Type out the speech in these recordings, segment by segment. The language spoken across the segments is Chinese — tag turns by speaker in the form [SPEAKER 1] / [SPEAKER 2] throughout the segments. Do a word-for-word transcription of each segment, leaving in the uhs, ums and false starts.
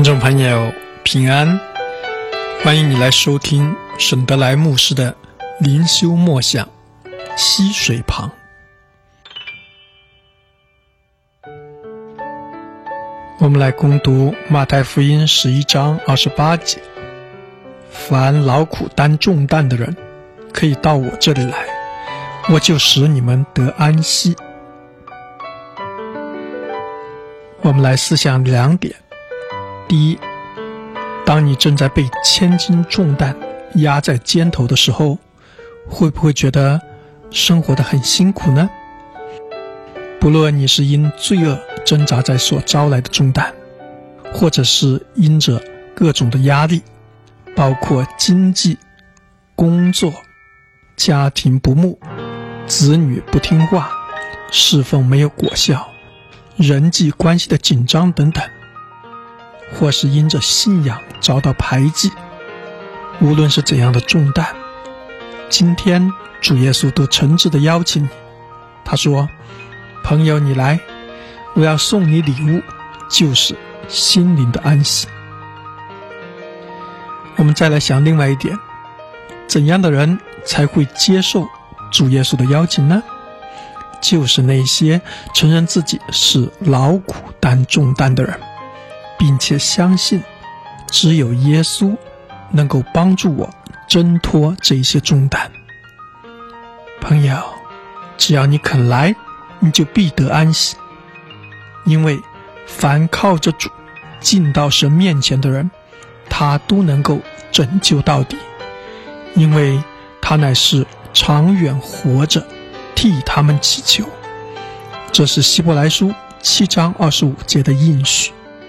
[SPEAKER 1] 众朋友平安，欢迎你来收听沈德来牧师的灵修默想溪水旁。我们来攻读马太福音十一章二十八节，凡劳苦担重担的人，可以到我这里来，我就使你们得安息。我们来思想两点。第一，当你正在被千斤重担压在肩头的时候，会不会觉得生活得很辛苦呢？不论你是因罪恶挣扎在所招来的重担，或者是因着各种的压力，包括经济、工作、家庭不睦、子女不听话、侍奉没有果效、人际关系的紧张等等，或是因着信仰遭到排挤，无论是怎样的重担，今天主耶稣都诚挚地邀请你。他说，朋友你来，我要送你礼物，就是心灵的安息。我们再来想另外一点，怎样的人才会接受主耶稣的邀请呢？就是那些承认自己是劳苦担重担的人，并且相信只有耶稣能够帮助我挣脱这些重担。朋友，只要你肯来，你就必得安息，因为凡靠着主进到神面前的人，他都能够拯救到底，因为他乃是长远活着替他们祈求。这是希伯来书七章二十五节的应许。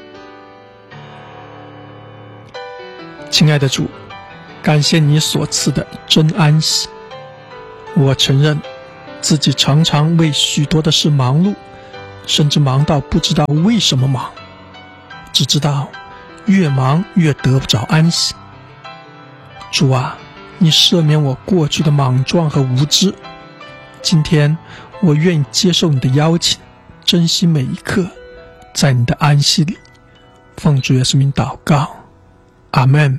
[SPEAKER 1] 亲爱的主，感谢你所赐的真安息。我承认自己常常为许多的事忙碌，甚至忙到不知道为什么忙，只知道越忙越得不着安息。主啊，你赦免我过去的莽撞和无知。今天我愿意接受你的邀请，珍惜每一刻，在你的安息里。奉主耶稣名祷告，阿们。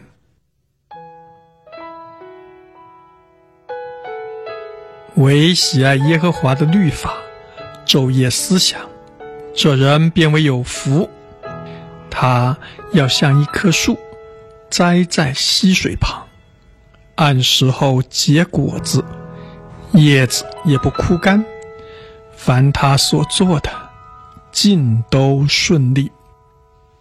[SPEAKER 1] 唯喜爱耶和华的律法，昼夜思想，这人便为有福。他要像一棵树，栽在溪水旁，按时候结果子，叶子也不枯干。凡他所做的，尽都顺利。